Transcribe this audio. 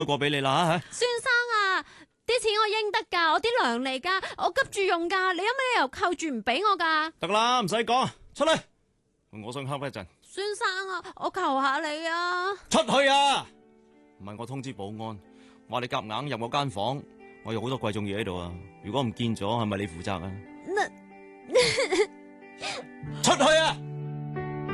過俾你啦吓。 孫生啊，啲錢我應得噶，我啲糧嚟噶，我急住用噶，你有咩理由扣住唔俾我噶？ 得啦，唔使講，出嚟，我想瞌一陣。 孫生啊，我求下你啊！ 出去啊！唔係我通知保安，話你夾硬入我間房，我有好多貴重嘢喺度啊！如果唔見咗，係咪你負責啊？出去啊！